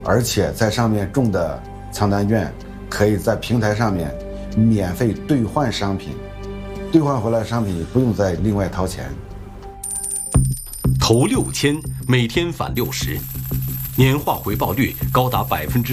而且在上面中的抢单券可以在平台上面免费兑换商品，兑换回来商品不用再另外掏钱。 投6000，每天返60，年化回报率高达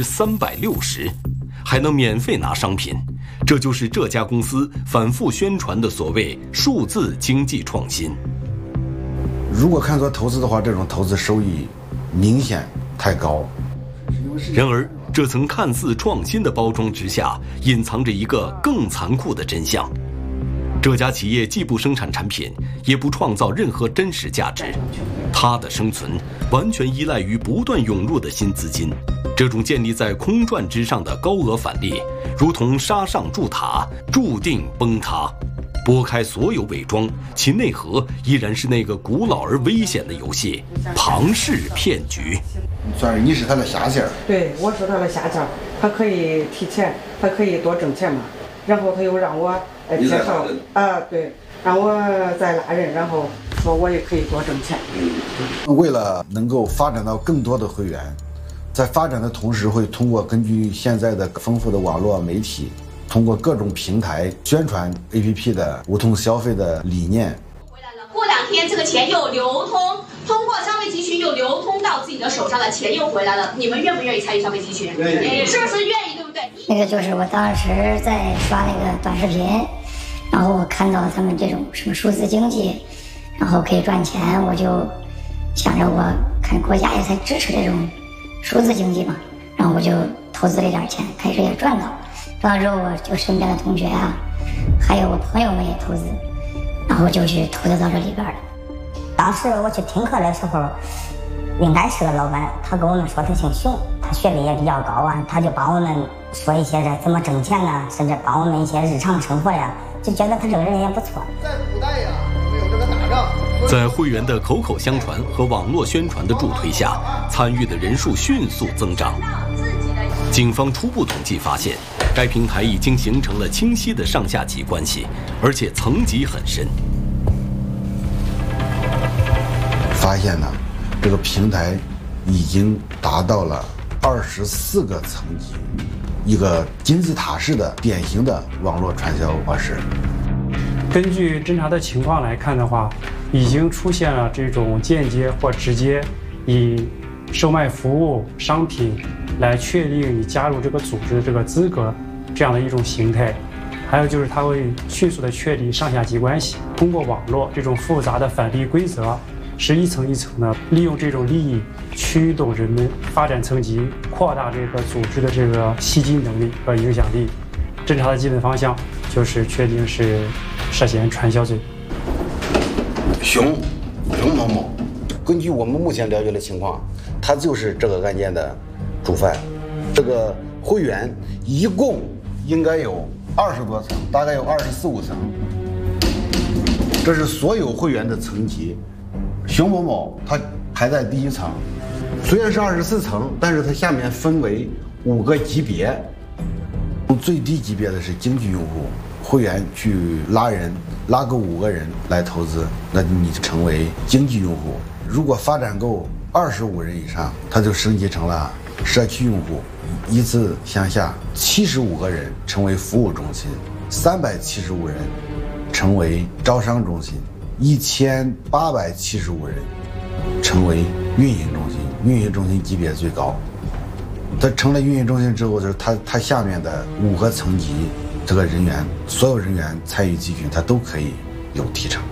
360%，还能免费拿商品。这就是这家公司反复宣传的所谓数字经济创新。 如果看作投资的话，这种投资收益明显太高。 然而，这层看似创新的包装之下，隐藏着一个更残酷的真相。这家企业既不生产产品，也不创造任何真实价值，它的生存完全依赖于不断涌入的新资金。这种建立在空转之上的高额返利，如同沙上筑塔，注定崩塌。拨开所有伪装，其内核依然是那个古老而危险的游戏——庞氏骗局。 算是你是他的下线。 对，我是他的下线，他可以提钱，他可以多挣钱嘛。然后他又让我介绍对，让我再拉人，然后说我也可以多挣钱。 为了能够发展到更多的会员，在发展的同时，会通过根据现在的丰富的网络媒体，通过各种平台宣传 APP 的无痛消费的理念。 回来了，过2天这个钱又流通，通过消费集群又流通到自己的手上了，钱又回来了。你们愿不愿意参与消费集群？愿意，是不是愿意？对不对？ 那个就是我当时在刷那个短视频，然后我看到他们这种什么数字经济，然后可以赚钱，我就想着我看国家也在支持这种数字经济嘛，然后我就投资了一点钱，开始也赚到之后，我就身边的同学啊，还有我朋友们也投资，然后就去投资到这里边了。 当时我去听课的时候，应该是个老板，他跟我们说他姓熊，他学历也比较高啊，他就帮我们说一些这怎么挣钱啊，甚至帮我们一些日常生活呀，就觉得他这个人也不错。 在古代呀，我们有这个打仗。 在会员的口口相传和网络宣传的助推下，参与的人数迅速增长。警方初步统计发现，该平台已经形成了清晰的上下级关系，而且层级很深。 发现呢，这个平台已经达到了24个层级，一个金字塔式的典型的网络传销模式。 根据侦查的情况来看的话，已经出现了这种间接或直接以售卖服务商品来确定你加入这个组织的这个资格这样的一种形态。还有就是它会迅速的确立上下级关系，通过网络这种复杂的返利规则，是一层一层的利用这种利益驱动人们发展层级，扩大这个组织的这个吸金能力和影响力。侦查的基本方向就是确定是涉嫌传销罪。 熊某某，根据我们目前了解的情况，他就是这个案件的主犯。这个会员一共应该有20多层，大概有24、25层。这是所有会员的层级。熊某某他排在第1层，虽然是24层，但是它下面分为5个级别。最低级别的是经济用户，会员去拉人，拉够5个人来投资，那你就成为经济用户。如果发展够25人以上，它就升级成了社区用户，依次向下，75个人成为服务中心，375人成为招商中心，1875人成为运营中心，运营中心级别最高。它成了运营中心之后，就是它下面的5个层级，这个人员，所有人员参与集群，他都可以有提成。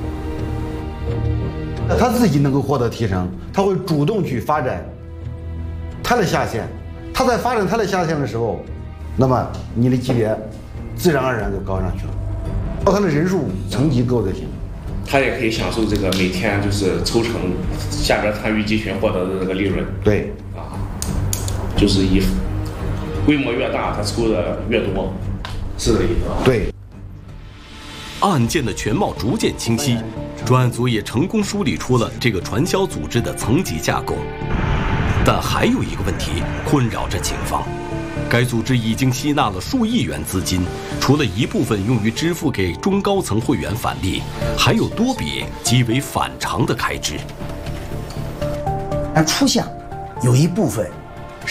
他自己能够获得提成，他会主动去发展他的下线。他在发展他的下线的时候，那么你的级别自然而然就高上去了。他的人数层级够就行。 他也可以享受这个每天就是抽成下边参与集群获得的这个利润。 对， 就是以规模越大，他抽的越多，是这个意思吧？ 对。 案件的全貌逐渐清晰，专案组也成功梳理出了这个传销组织的层级架构。但还有一个问题困扰着警方，该组织已经吸纳了数亿元资金，除了一部分用于支付给中高层会员返利，还有多笔极为反常的开支。 初项有一部分